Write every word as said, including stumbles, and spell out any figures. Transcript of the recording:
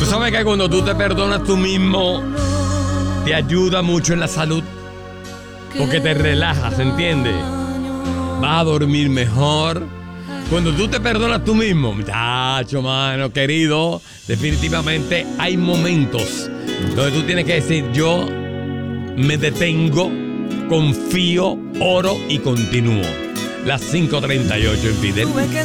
sabes que cuando tú te perdonas tú mismo, te ayuda mucho en la salud. Porque te relajas, ¿entiendes? Vas a dormir mejor. Cuando tú te perdonas tú mismo, muchacho, mano, querido, definitivamente hay momentos donde tú tienes que decir, yo me detengo, confío, oro y continúo. Las cinco treinta y ocho en Fidel. Tuve que